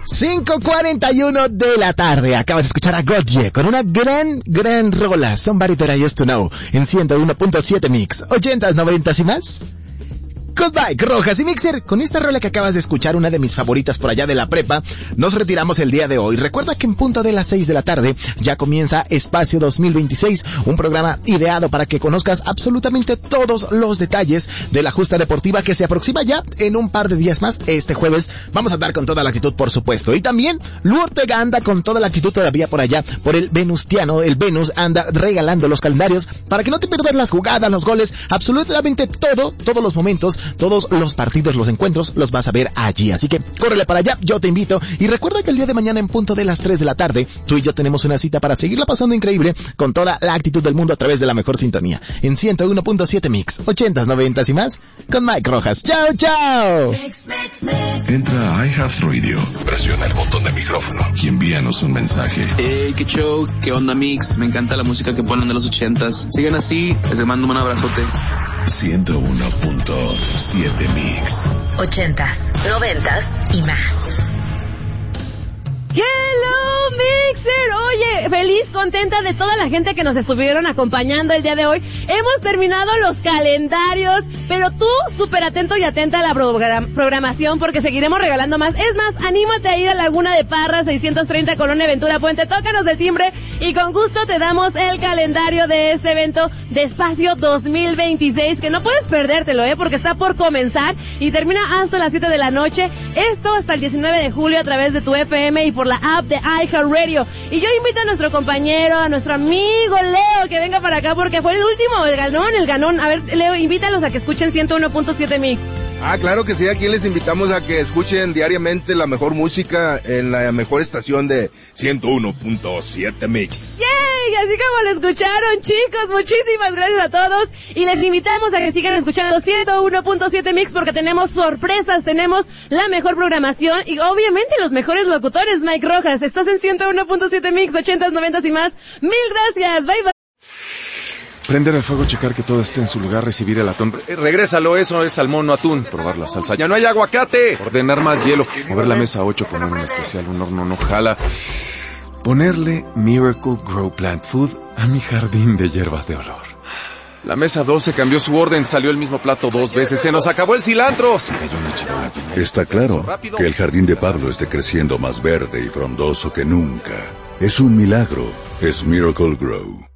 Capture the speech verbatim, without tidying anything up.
cinco cuarenta y uno de la tarde. Acabas de escuchar a Gotye con una gran, gran rola. Somebody That I Used to Know en ciento uno punto siete Mix. ochentas, noventas y más. Goodbye, Rojas y Mixer. Con esta rola que acabas de escuchar, una de mis favoritas por allá de la prepa, nos retiramos el día de hoy. Recuerda que en punto de las seis de la tarde ya comienza Espacio dos mil veintiséis, un programa ideado para que conozcas absolutamente todos los detalles de la justa deportiva que se aproxima ya en un par de días más. Este jueves vamos a andar con toda la actitud, por supuesto. Y también Lu Ortega anda con toda la actitud todavía por allá, por el Venustiano. El Venus anda regalando los calendarios para que no te pierdas las jugadas, los goles, absolutamente todo, todos los momentos, todos los partidos, los encuentros, los vas a ver allí. Así que córrele para allá, yo te invito. Y recuerda que el día de mañana en punto de las tres de la tarde, tú y yo tenemos una cita para seguirla pasando increíble con toda la actitud del mundo a través de la mejor sintonía. En ciento uno punto siete Mix, ochentas, noventas y más, con Mike Rojas. ¡Chao, chao! Entra a iHeartRadio, presiona el botón de micrófono y envíanos un mensaje. Hey, qué show, qué onda Mix, me encanta la música que ponen de los ochentas. Sigan así, les mando un abrazote. ciento uno punto siete Mix. Ochentas, noventas y más. Hello Mixer, oye, feliz, contenta de toda la gente que nos estuvieron acompañando el día de hoy. Hemos terminado los calendarios, pero tú súper atento y atenta a la program- programación porque seguiremos regalando más. Es más, anímate a ir a Laguna de Parra, seiscientos treinta Colonia Ventura Puente, tócanos el timbre y con gusto te damos el calendario de este evento de Espacio dos mil veintiséis, que no puedes perdértelo, eh, porque está por comenzar y termina hasta las siete de la noche. Esto hasta el diecinueve de julio a través de tu F M y por la app de iHeartRadio. Y yo invito a nuestro compañero, a nuestro amigo Leo, que venga para acá porque fue el último, el ganón, el ganón. A ver, Leo, invítalos a que escuchen ciento uno punto siete Mix. Ah, claro que sí, aquí les invitamos a que escuchen diariamente la mejor música en la mejor estación de ciento uno punto siete Mix. ¡Yay! Así como lo escucharon, chicos, muchísimas gracias a todos y les invitamos a que sigan escuchando ciento uno punto siete Mix porque tenemos sorpresas, tenemos la mejor programación y obviamente los mejores locutores. Mike Rojas, estás en ciento uno punto siete Mix, ochentas, noventas y más. Mil gracias, bye bye. Prender el fuego, checar que todo esté en su lugar, recibir el atún. Eh, regrésalo, eso es salmón, no atún. Probar la salsa. ¡Ya no hay aguacate! Ordenar más hielo. Mover la mesa ocho, poner un especial, un horno no jala. Ponerle Miracle Grow Plant Food a mi jardín de hierbas de olor. La mesa doce cambió su orden, salió el mismo plato dos veces. ¡Se nos acabó el cilantro! Se cayó una charola llena. Está claro que el jardín de Pablo esté creciendo más verde y frondoso que nunca. Es un milagro. Es Miracle Grow.